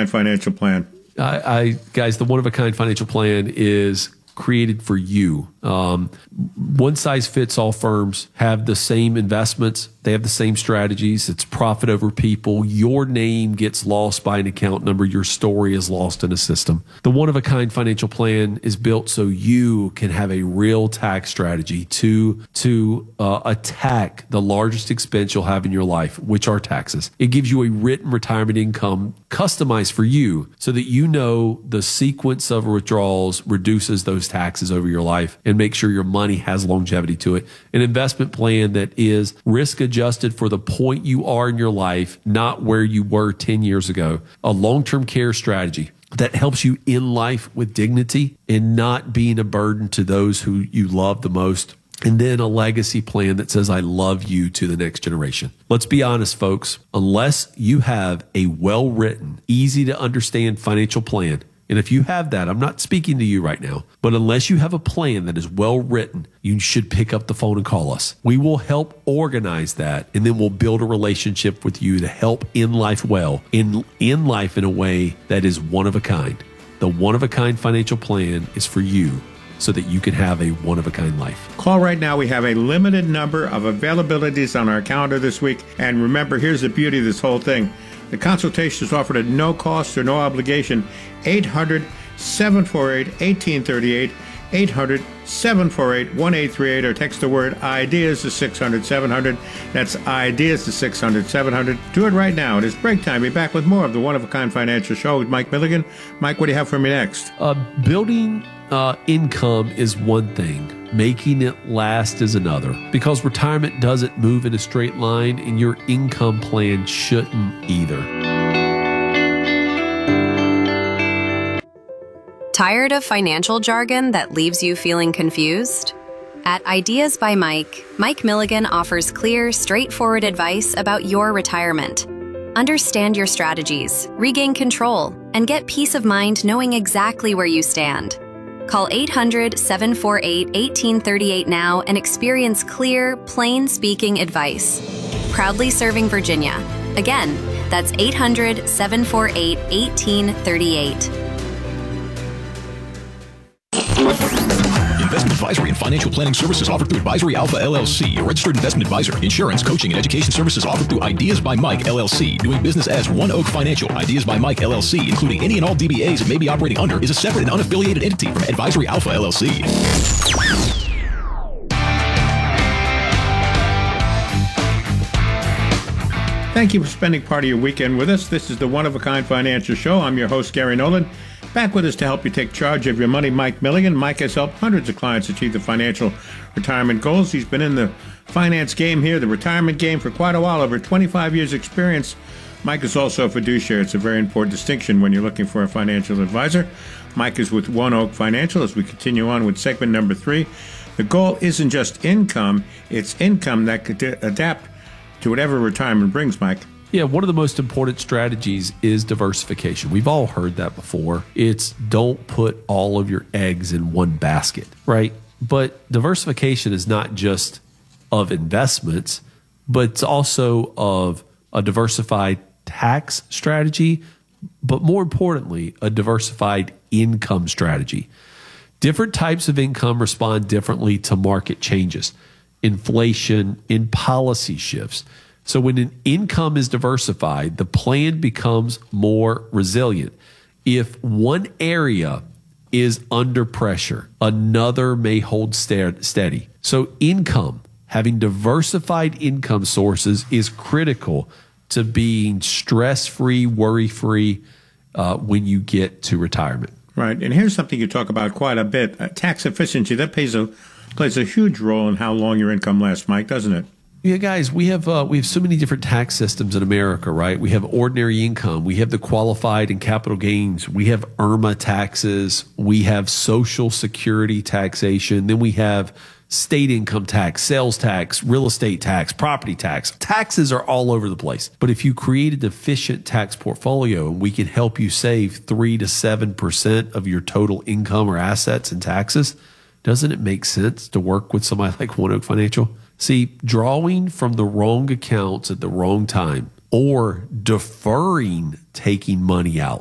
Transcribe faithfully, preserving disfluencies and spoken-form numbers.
one-of-a-kind financial plan? I, I guys, the one-of-a-kind financial plan is created for you. Um, one-size-fits-all firms have the same investments. They have the same strategies. It's profit over people. Your name gets lost by an account number. Your story is lost in a system. The one-of-a-kind financial plan is built so you can have a real tax strategy to, to uh, attack the largest expense you'll have in your life, which are taxes. It gives you a written retirement income customized for you so that you know the sequence of withdrawals reduces those taxes over your life and make sure your money has longevity to it. An investment plan that is risk adjusted for the point you are in your life, not where you were ten years ago. A long-term care strategy that helps you in life with dignity and not being a burden to those who you love the most. And then a legacy plan that says, I love you to the next generation. Let's be honest, folks. Unless you have a well-written, easy to understand financial plan, and if you have that, I'm not speaking to you right now, but unless you have a plan that is well written, you should pick up the phone and call us. We will help organize that, and then we'll build a relationship with you to help in life well, in, in life in a way that is one of a kind. The one of a kind financial plan is for you so that you can have a one of a kind life. Call right now. We have a limited number of availabilities on our calendar this week. And remember, here's the beauty of this whole thing. The consultation is offered at no cost or no obligation. eight hundred, seven four eight, one eight three eight, eight hundred, seven four eight, one eight three eight, or text the word IDEAS to six hundred, seven hundred. That's IDEAS to six hundred, seven hundred. Do it right now. It is break time. Be back with more of the One-of-a-Kind Financial Show with Mike Milligan. Mike, what do you have for me next? Uh, building uh, income is one thing. Making it last is another, because retirement doesn't move in a straight line, and your income plan shouldn't either. Tired of financial jargon that leaves you feeling confused? At Ideas by Mike, Mike Milligan offers clear, straightforward advice about your retirement. Understand your strategies, regain control, and get peace of mind knowing exactly where you stand. Call eight hundred, seven four eight, one eight three eight now and experience clear, plain-speaking advice. Proudly serving Virginia. Again, that's eight hundred, seven four eight, one eight three eight. Investment advisory and financial planning services offered through Advisory Alpha L L C, a registered investment advisor. Insurance, coaching, and education services offered through Ideas by Mike L L C. Doing business as One Oak Financial. Ideas by Mike L L C, including any and all D B As it may be operating under, is a separate and unaffiliated entity from Advisory Alpha L L C. Thank you for spending part of your weekend with us. This is the One-of-a-Kind Financial Show. I'm your host, Gary Nolan. Back with us to help you take charge of your money, Mike Milligan. Mike has helped hundreds of clients achieve the financial retirement goals. He's been in the finance game here, the retirement game, for quite a while, over twenty-five years experience. Mike is also a fiduciary. It's a very important distinction when you're looking for a financial advisor. Mike is with One Oak Financial. As we continue on with segment number three, the goal isn't just income, it's income that could adapt to whatever retirement brings, Mike. Yeah, one of the most important strategies is diversification. We've all heard that before. It's don't put all of your eggs in one basket, right? But diversification is not just of investments, but it's also of a diversified tax strategy, but more importantly, a diversified income strategy. Different types of income respond differently to market changes, inflation, and policy shifts. So when an income is diversified, the plan becomes more resilient. If one area is under pressure, another may hold steady. So income, having diversified income sources, is critical to being stress-free, worry-free uh, when you get to retirement. Right. And here's something you talk about quite a bit. Uh, tax efficiency, that plays a, plays a huge role in how long your income lasts, Mike, doesn't it? Yeah, guys, we have uh, we have so many different tax systems in America, right? We have ordinary income, we have the qualified and capital gains, we have I R M A taxes, we have Social Security taxation, then we have state income tax, sales tax, real estate tax, property tax. Taxes are all over the place. But if you create an efficient tax portfolio and we can help you save three to seven percent of your total income or assets in taxes, doesn't it make sense to work with somebody like One Oak Financial? See, drawing from the wrong accounts at the wrong time or deferring taking money out